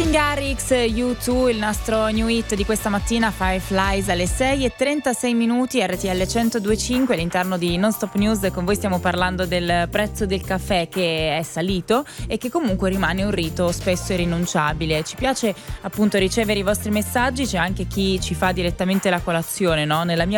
Martin Garrix, U2, il nostro new hit di questa mattina, Fireflies alle 6:36, RTL 102.5 all'interno di Non Stop News. Con voi stiamo parlando del prezzo del caffè che è salito e che comunque rimane un rito spesso irrinunciabile. Ci piace appunto ricevere i vostri messaggi, c'è anche chi ci fa direttamente la colazione, no? Nella mia